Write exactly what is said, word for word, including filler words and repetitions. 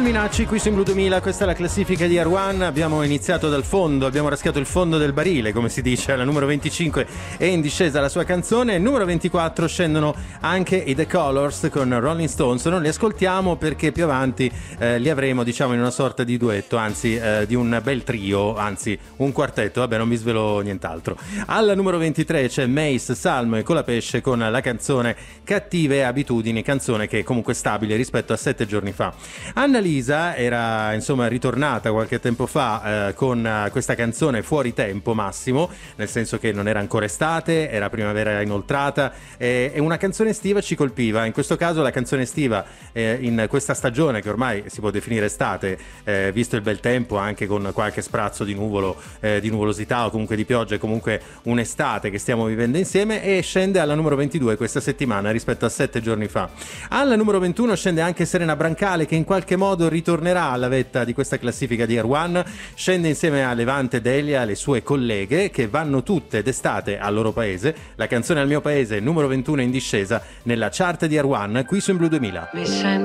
Minacci qui su Blu duemila, questa è la classifica di Air One. Abbiamo iniziato dal fondo, abbiamo raschiato il fondo del barile, come si dice. Alla numero venticinque è in discesa la sua canzone. Numero ventiquattro scendono anche i The Colors con Rolling Stones. Non li ascoltiamo perché più avanti eh, li avremo, diciamo, in una sorta di duetto, anzi eh, di un bel trio, anzi un quartetto. Vabbè, non vi svelo nient'altro. Alla numero ventitré c'è Mace, Salmo e Colapesce con la canzone Cattive Abitudini, canzone che è comunque stabile rispetto a sette giorni fa. Annalisa era insomma ritornata qualche tempo fa eh, con uh, questa canzone Fuori Tempo Massimo, nel senso che non era ancora estate, era primavera inoltrata e, e una canzone estiva ci colpiva. In questo caso la canzone estiva eh, in questa stagione che ormai si può definire estate, eh, visto il bel tempo, anche con qualche sprazzo di nuvolo, eh, di nuvolosità o comunque di pioggia, è comunque un'estate che stiamo vivendo insieme, e scende alla numero ventidue questa settimana rispetto a sette giorni fa. Alla numero ventuno scende anche Serena Brancale, che in qualche modo ritornerà alla vetta di questa classifica di Air One. Scende insieme a Levante Delia, le sue colleghe, che vanno tutte d'estate al loro paese. La canzone Al mio paese, numero ventuno in discesa nella chart di Air One qui su Blu duemila. Mi sento